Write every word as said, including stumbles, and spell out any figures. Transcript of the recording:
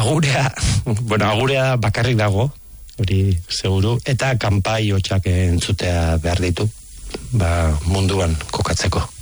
agurea, bueno, agurea bakarrik dago, hori seguru, eta kanpai hotxak entzutea behar ditu, ba, munduan kokatzeko.